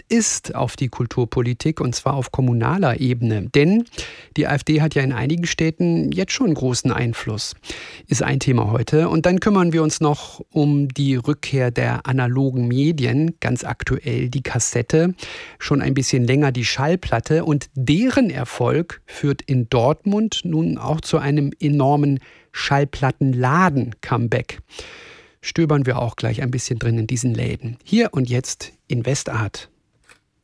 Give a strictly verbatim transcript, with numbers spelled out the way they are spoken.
ist auf die Kulturpolitik, und zwar auf kommunaler Ebene. Denn die AfD hat ja in einigen Städten jetzt schon großen Einfluss. Ist ein Thema heute. Und dann kümmern wir uns noch um die Rückkehr der analogen Medien, ganz aktuell die Kassette, schon ein bisschen länger die Schallplatte. Und deren Erfolg führt in Dortmund nun auch zu einem enormen Schallplattenladen-Comeback. Stöbern wir auch gleich ein bisschen drin in diesen Läden. Hier und jetzt in Westart.